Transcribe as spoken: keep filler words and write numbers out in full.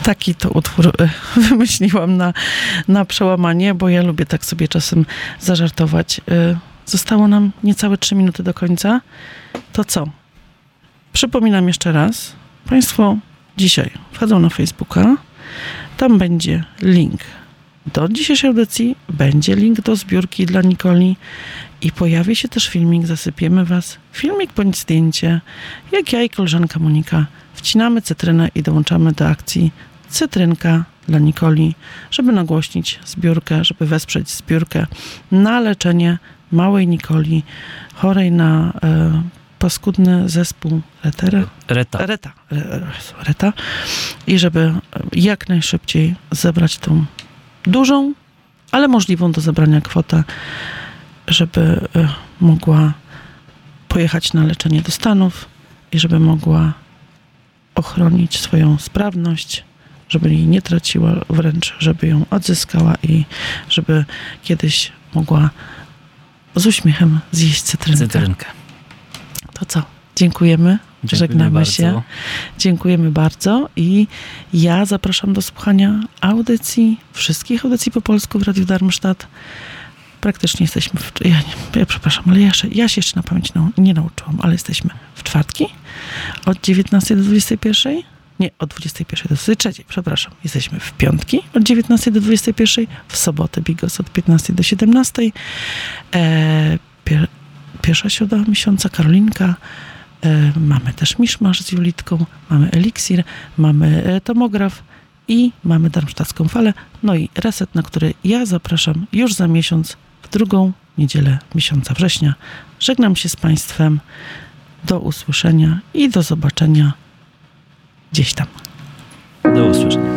Taki to utwór wymyśliłam na, na przełamanie, bo ja lubię tak sobie czasem zażartować. Zostało nam niecałe trzy minuty do końca. To co? Przypominam jeszcze raz. Państwo dzisiaj wchodzą na Facebooka. Tam będzie link do dzisiejszej audycji. Będzie link do zbiórki dla Nikoli. I pojawi się też filmik. Zasypiemy was. Filmik bądź zdjęcie. Jak ja i koleżanka Monika wcinamy cytrynę i dołączamy do akcji Cytrynka dla Nikoli, żeby nagłośnić zbiórkę, żeby wesprzeć zbiórkę na leczenie małej Nikoli, chorej na e, paskudny zespół Retera? Reta. Reta. Reta. I żeby jak najszybciej zebrać tą dużą, ale możliwą do zebrania kwotę, żeby e, mogła pojechać na leczenie do Stanów i żeby mogła ochronić swoją sprawność, żeby jej nie traciła, wręcz żeby ją odzyskała i żeby kiedyś mogła z uśmiechem zjeść cytrynkę. Cytrynkę. To co? Dziękujemy. Dziękuję Żegnamy bardzo. się. Dziękujemy bardzo i ja zapraszam do słuchania audycji, wszystkich audycji po polsku w Radiu Darmstadt. Praktycznie jesteśmy w... Ja, nie, ja przepraszam, ale ja, ja się jeszcze na pamięć nau, nie nauczyłam, ale jesteśmy w czwartki od dziewiętnastej do dwudziestej pierwszej. Nie, od dwudziestej pierwszej do dwudziestej trzeciej, przepraszam. Jesteśmy w piątki od dziewiętnastej do dwudziestej pierwszej, w sobotę Bigos od piętnastej do siedemnastej. E, pier, pierwsza środa miesiąca, Karolinka. E, mamy też Miszmasz z Julitką, mamy Eliksir, mamy e, tomograf i mamy Darmstadtską falę. No i reset, na który ja zapraszam już za miesiąc, w drugą niedzielę miesiąca września. Żegnam się z Państwem. Do usłyszenia i do zobaczenia gdzieś tam. Do usłyszenia.